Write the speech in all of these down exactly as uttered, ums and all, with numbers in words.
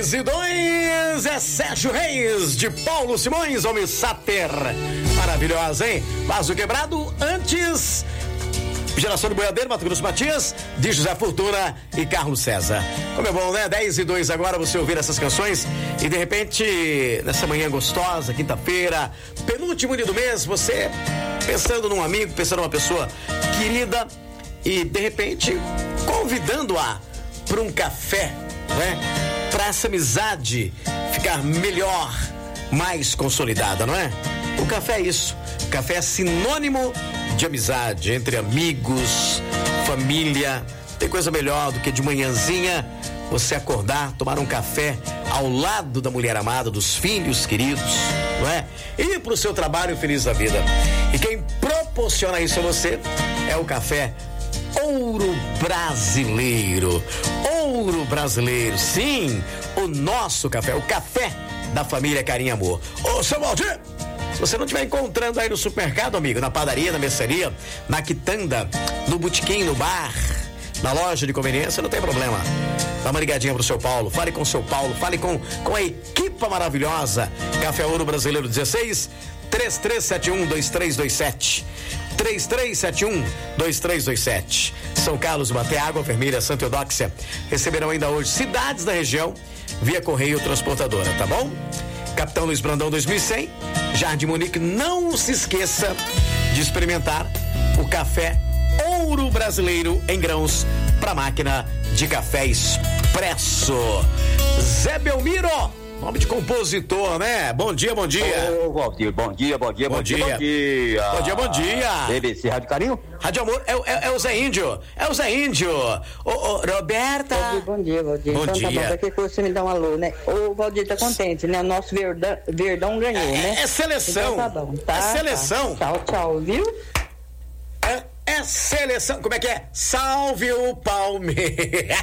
dez e dois, é Sérgio Reis de Paulo Simões, homem Sater. Maravilhosa, hein? Vaso Quebrado, antes Geração de Boiadeiro, Mato Grosso Matias, de José Fortuna e Carlos César. Como é bom, né? dez e dois agora, você ouvir essas canções e de repente, nessa manhã gostosa, quinta-feira, penúltimo dia do mês, você pensando num amigo, pensando numa pessoa querida e de repente convidando-a para um café, né? Para essa amizade ficar melhor, mais consolidada, não é? O café é isso. O café é sinônimo de amizade entre amigos, família. Tem coisa melhor do que de manhãzinha você acordar, tomar um café ao lado da mulher amada, dos filhos queridos, não é? Ir pro seu trabalho feliz da vida. E quem proporciona isso a você é o café Ouro Brasileiro. Ouro Brasileiro, sim, o nosso café, o café da família Carinho e Amor. Ô, seu Valdir, se você não estiver encontrando aí no supermercado, amigo, na padaria, na mercearia, na quitanda, no botequim, no bar, na loja de conveniência, não tem problema. Dá uma ligadinha pro seu Paulo, fale com o seu Paulo, fale com, com a equipa maravilhosa. Café Ouro Brasileiro dezesseis, três três sete um, dois três dois sete. três três sete um, dois três dois sete. São Carlos, Baté, Água Vermelha, Santa Eudóxia receberão ainda hoje cidades da região via correio transportadora, tá bom? Capitão Luiz Brandão dois mil e cem, Jardim Monique. Não se esqueça de experimentar o café Ouro Brasileiro em grãos para máquina de café expresso. Zé Belmiro, nome de compositor, né? Bom dia, bom dia. Ô, Valdir, bom dia, bom dia, bom, bom dia, dia, bom dia. Bom dia, bom dia. B B C Rádio Carinho? Rádio Amor, é, é, é o Zé Índio, é o Zé Índio. Ô, ô, Roberta. Bom dia, bom dia, Valdir. Bom então, dia. Tá bom, daqui que você me dá um alô, né? O Valdir tá contente, né? O nosso Verdão, Verdão ganhou, é, né? É seleção. Então, tá bom, tá? É seleção. Tá. Tchau, tchau, viu? É, é seleção. Como é que é? Salve o Palmeiras.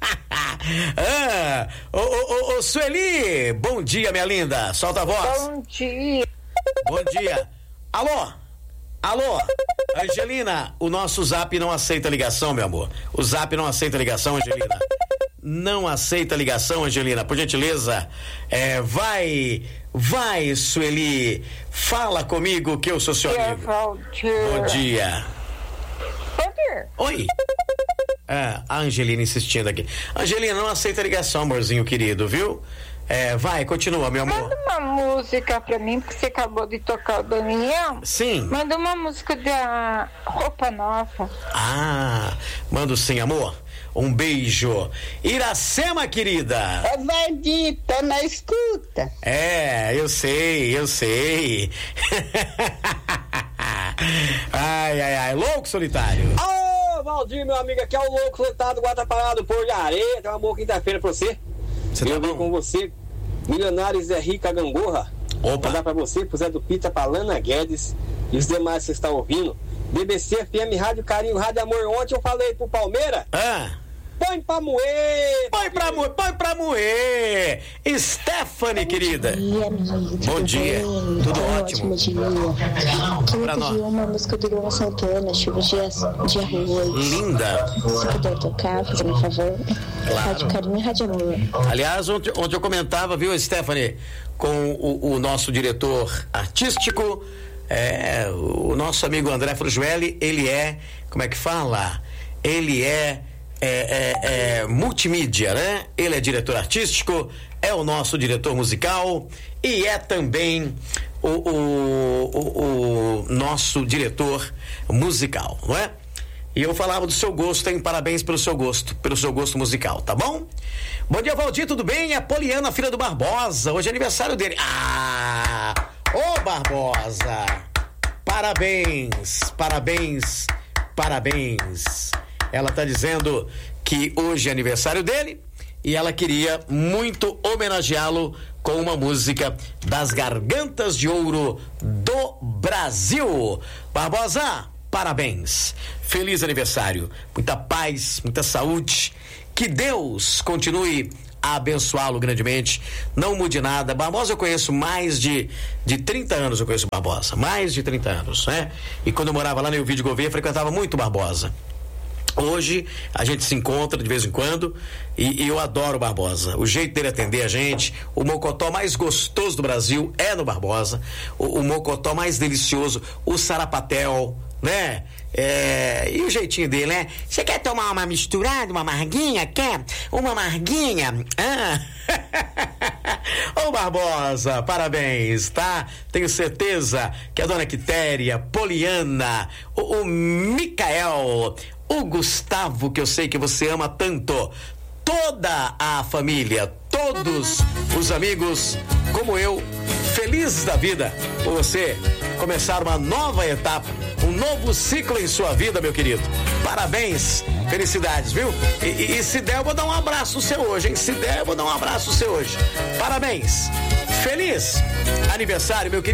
Ah, ô, ô, ô, ô, Sueli, bom dia, minha linda. Solta a voz. Bom dia. Bom dia. Alô? Alô? Angelina, o nosso zap não aceita ligação, meu amor. O zap não aceita ligação, Angelina. Não aceita ligação, Angelina. Por gentileza, é, vai, vai, Sueli. Fala comigo que eu sou seu amigo. Bom dia. Valdir. Oi. É, a Angelina insistindo aqui. Angelina, não aceita ligação, amorzinho querido, viu? É, vai, continua, meu amor. Manda uma música pra mim, porque você acabou de tocar o Daniel. Sim. Manda uma música da Roupa Nova. Ah, mando sim, amor. Um beijo. Iracema, querida. É Valdir, tá na escuta. É, eu sei, eu sei. Ai, ai, ai, louco solitário. Ô, Valdir, meu amigo, aqui é o louco solitário do Guarda Parado por de Areia. Tem uma boa quinta-feira pra você. Você eu tá venho bom? com você, Milionário Zé Rica Gangorra. Opa. Mandar pra você, pro Zé do Pita, pra Lana Guedes e os demais que você está ouvindo. B B C F M, Rádio Carinho, Rádio Amor. Ontem eu falei pro Palmeiras. Ah. Põe pra moer! Põe pra moer, põe pra moer! Stephanie, querida. Bom dia, amigo. Bom dia. Bem? Tudo Um ótimo. ótimo dia. Queria Pra nós. pedir uma música do Luan Santana, Chuva de, de Arroz. Linda. Se puder tocar, fazendo um favor. Claro. Rádio Carinho e Rádio Amor. Aliás, ontem, ontem eu comentava, viu, Stephanie, com o, o nosso diretor artístico, é, o nosso amigo André Frujueli. Ele é, como é que fala? Ele é É, é, é multimídia, né? Ele é diretor artístico, é o nosso diretor musical e é também o, o, o, o nosso diretor musical, não é? E eu falava do seu gosto, hein? Parabéns pelo seu gosto, pelo seu gosto musical, tá bom? Bom dia, Valdir, tudo bem? É a Poliana, filha do Barbosa, hoje é aniversário dele. Ah! Ô, Barbosa! Parabéns, parabéns, parabéns. Ela tá dizendo que hoje é aniversário dele e ela queria muito homenageá-lo com uma música das Gargantas de Ouro do Brasil. Barbosa, parabéns. Feliz aniversário. Muita paz, muita saúde. Que Deus continue a abençoá-lo grandemente. Não mude nada. Barbosa eu conheço mais de, de trinta anos, eu conheço Barbosa. Mais de trinta anos, né? E quando eu morava lá no Elvídio Gouveia, frequentava muito Barbosa. Hoje a gente se encontra de vez em quando e, e eu adoro o Barbosa. O jeito dele atender a gente, o mocotó mais gostoso do Brasil é no Barbosa. O, o mocotó mais delicioso, o sarapatel, né? É, e o jeitinho dele, né? Você quer tomar uma misturada, uma amarguinha? Quer? Uma amarguinha? Ah. Ô Barbosa, parabéns, tá? Tenho certeza que a dona Quitéria, Poliana, o, o Micael, o Gustavo, que eu sei que você ama tanto, toda a família, todos os amigos, como eu, felizes da vida por você começar uma nova etapa, um novo ciclo em sua vida, meu querido. Parabéns, felicidades, viu? E, e, e se der, eu vou dar um abraço seu hoje, hein? Se der, eu vou dar um abraço seu hoje. Parabéns. Feliz aniversário, meu querido.